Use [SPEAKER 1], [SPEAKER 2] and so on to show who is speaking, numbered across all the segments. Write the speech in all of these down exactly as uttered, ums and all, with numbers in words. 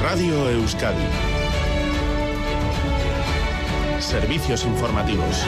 [SPEAKER 1] Radio Euskadi. Servicios informativos.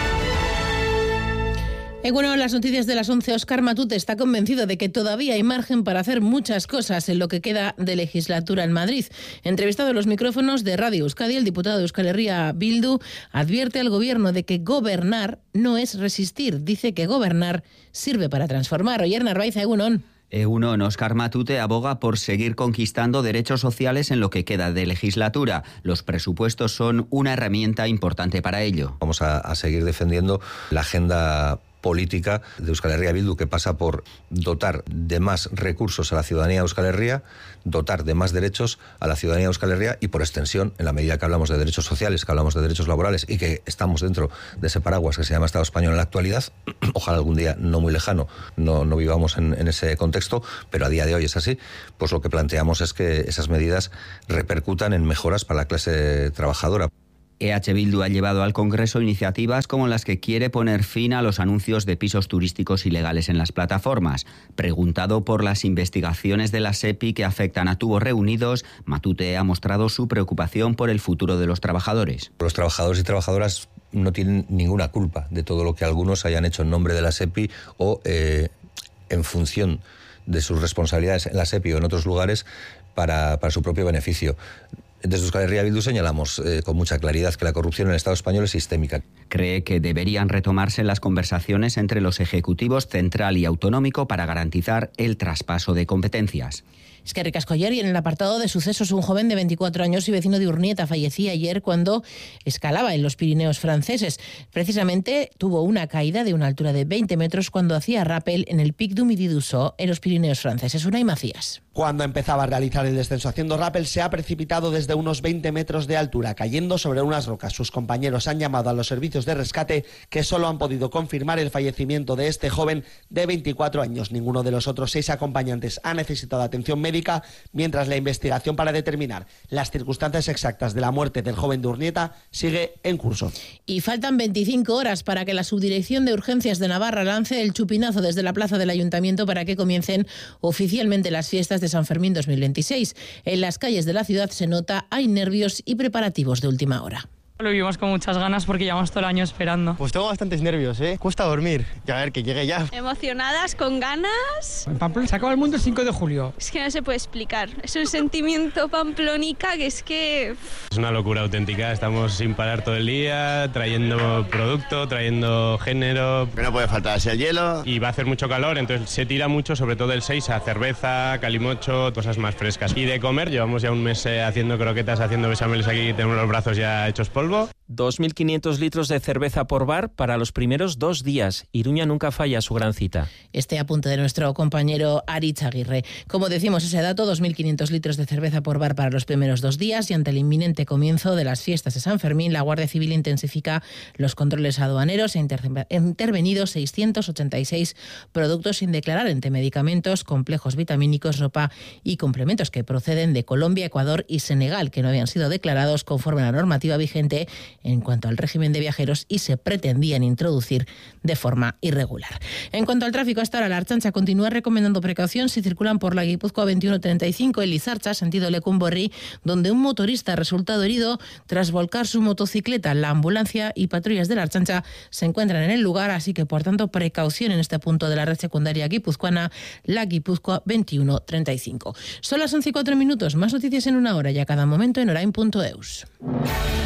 [SPEAKER 2] Y bueno, las noticias de las once. Óscar Matute está convencido de que todavía hay margen para hacer muchas cosas en lo que queda de legislatura en Madrid. Entrevistado en los micrófonos de Radio Euskadi, el diputado de Euskal Herria Bildu advierte al gobierno de que gobernar no es resistir. Dice que gobernar sirve para transformar. Oyer Narváez, egunon.
[SPEAKER 3] Egunon, Óscar Matute aboga por seguir conquistando derechos sociales en lo que queda de legislatura. Los presupuestos son una herramienta importante para ello.
[SPEAKER 4] Vamos a, a seguir defendiendo la agenda política de Euskal Herria Bildu, que pasa por dotar de más recursos a la ciudadanía de Euskal Herria, dotar de más derechos a la ciudadanía de Euskal Herria y, por extensión, en la medida que hablamos de derechos sociales, que hablamos de derechos laborales y que estamos dentro de ese paraguas que se llama Estado español en la actualidad, ojalá algún día no muy lejano no, no vivamos en, en ese contexto, pero a día de hoy es así, pues lo que planteamos es que esas medidas repercutan en mejoras para la clase trabajadora.
[SPEAKER 3] E H Bildu ha llevado al Congreso iniciativas como las que quiere poner fin a los anuncios de pisos turísticos ilegales en las plataformas. Preguntado por las investigaciones de la SEPI que afectan a tubos reunidos, Matute ha mostrado su preocupación por el futuro de los trabajadores.
[SPEAKER 4] Los trabajadores y trabajadoras no tienen ninguna culpa de todo lo que algunos hayan hecho en nombre de la SEPI o eh, en función de sus responsabilidades en la SEPI o en otros lugares para, para su propio beneficio. Desde Euskal Herria Bildu señalamos eh, con mucha claridad que la corrupción en el Estado español es sistémica.
[SPEAKER 3] Cree que deberían retomarse las conversaciones entre los ejecutivos central y autonómico para garantizar el traspaso de competencias.
[SPEAKER 2] Es que ricasco ayer, y en el apartado de sucesos, un joven de veinticuatro años y vecino de Urnieta fallecía ayer cuando escalaba en los Pirineos franceses. Precisamente tuvo una caída de una altura de veinte metros cuando hacía rappel en el Pic du Midi du Sceau en los Pirineos franceses. Unai Macías.
[SPEAKER 5] Cuando empezaba a realizar el descenso haciendo rappel, se ha precipitado desde unos veinte metros de altura, cayendo sobre unas rocas. Sus compañeros han llamado a los servicios de rescate, que solo han podido confirmar el fallecimiento de este joven de veinticuatro años. Ninguno de los otros seis acompañantes ha necesitado atención médica, mientras la investigación para determinar las circunstancias exactas de la muerte del joven de Urnieta sigue en curso.
[SPEAKER 2] Y faltan veinticinco horas para que la Subdirección de Urgencias de Navarra lance el chupinazo desde la plaza del Ayuntamiento para que comiencen oficialmente las fiestas de San Fermín dos mil veintiséis. En las calles de la ciudad se nota, hay nervios y preparativos de última hora.
[SPEAKER 6] Lo vivimos con muchas ganas porque llevamos todo el año esperando.
[SPEAKER 7] Pues tengo bastantes nervios, ¿eh? Cuesta dormir. Y a ver, que llegue ya.
[SPEAKER 8] Emocionadas, con ganas.
[SPEAKER 9] En Pamplona se acaba el mundo el cinco de julio.
[SPEAKER 8] Es que no se puede explicar. Es un sentimiento pamplónica que es que...
[SPEAKER 10] Es una locura auténtica. Estamos sin parar todo el día, trayendo producto, trayendo género.
[SPEAKER 11] Que no puede faltar así el hielo.
[SPEAKER 10] Y va a hacer mucho calor, entonces se tira mucho, sobre todo el seis, a cerveza, calimocho, cosas más frescas. Y de comer, llevamos ya un mes eh, haciendo croquetas, haciendo bechameles aquí, tenemos los brazos ya hechos polvo.
[SPEAKER 12] dos mil quinientos litros de cerveza por bar para los primeros dos días. Iruña nunca falla su gran cita.
[SPEAKER 2] Este apunte de nuestro compañero Aritz Aguirre. Como decimos, ese dato, dos mil quinientos litros de cerveza por bar para los primeros dos días, y ante el inminente comienzo de las fiestas de San Fermín, la Guardia Civil intensifica los controles aduaneros e inter- intervenido seiscientos ochenta y seis productos sin declarar, entre medicamentos, complejos vitamínicos, ropa y complementos que proceden de Colombia, Ecuador y Senegal, que no habían sido declarados conforme a la normativa vigente en cuanto al régimen de viajeros y se pretendían introducir de forma irregular. En cuanto al tráfico, hasta ahora la Ertzaintza continúa recomendando precaución si circulan por la Guipúzcoa veintiuno treinta y cinco en Lizartza, sentido Lecumborri, donde un motorista ha resultado herido tras volcar su motocicleta. La ambulancia y patrullas de la Ertzaintza se encuentran en el lugar, así que por tanto precaución en este punto de la red secundaria guipuzcoana, la Guipúzcoa veintiuno treinta y cinco. Son las once y cuatro minutos, más noticias en una hora y a cada momento en orain punto eus.